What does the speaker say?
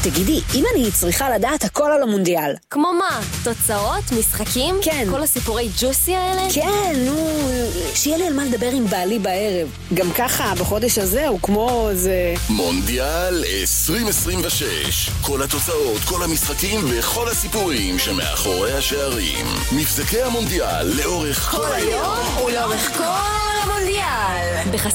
תגידי, אם אני צריכה לדעת הכל על המונדיאל. כמו מה? תוצאות? משחקים? כן. כל הסיפורי ג'וסי האלה? כן, נו, שיהיה לי על מה לדבר עם בעלי בערב. גם ככה, בחודש הזה הוא כמו זה... מונדיאל 2026. כל התוצאות, כל המשחקים וכל הסיפורים שמאחורי השערים. מבזקי המונדיאל לאורך כל היום ולאורך כל המונדיאל.